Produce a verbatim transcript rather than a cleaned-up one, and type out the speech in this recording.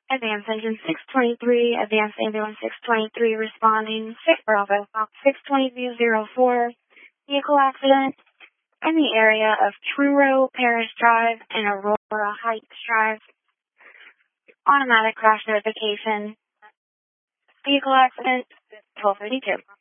Advance Engine six twenty-three, Advance Ambulance six twenty-three responding, six Bravo, six twenty zero four, vehicle accident in the area of Truro Parish Drive and Aurora Heights Drive. Automatic crash notification. Vehicle accident, twelve thirty-two.